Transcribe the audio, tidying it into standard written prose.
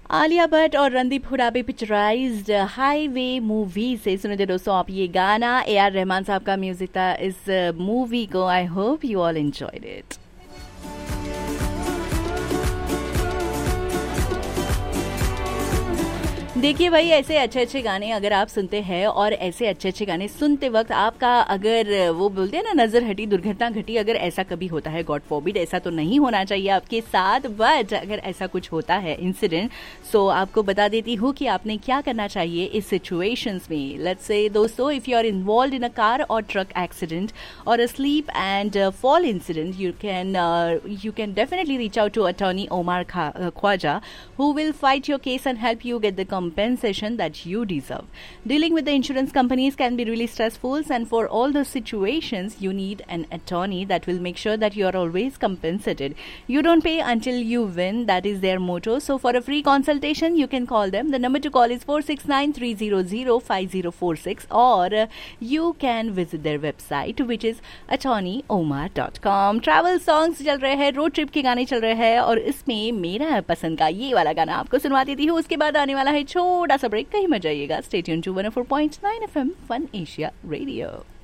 आलिया भट्ट और रणदीप हुडा पे picturised highway movie से सुने थे दोस्तों आप ये गाना। ए आर रहमान साहब का म्यूजिक था इस मूवी को। I hope you all enjoyed it. देखिए भाई, ऐसे अच्छे अच्छे गाने अगर आप सुनते हैं और ऐसे अच्छे अच्छे गाने सुनते वक्त आपका अगर वो बोलते हैं ना नजर हटी, दुर्घटना घटी, अगर ऐसा कभी होता है, गॉड फॉरबिड, ऐसा तो नहीं होना चाहिए आपके साथ, बट अगर ऐसा कुछ होता है इंसिडेंट, सो आपको बता देती हूँ कि आपने क्या करना चाहिए इस सिचुएशंस में। लेट्स से दोस्तों, if you are involve in a car और ट्रक एक्सीडेंट और a slip and fall incident, you can definitely reach out to attorney Omar Khwaja, who will fight your case and help you get the compensation that you deserve. Dealing with the insurance companies can be really stressful, and for all those situations you need an attorney that will make sure that you are always compensated. You don't pay until you win, that is their motto. So for a free consultation you can call them. The number to call is 4693005046, or you can visit their website which is attorneyomar.com. Travel songs चल रहे हैं, road trip के गाने चल रहे हैं, और इसमें मेरा पसंद का ये वाला गाना आपको सुनवा देती हूँ। उसके बाद आने वाला है छोटा सा ब्रेक, कहीं मत जाइएगा। Stay tune to 104.9 FM fun Asia radio.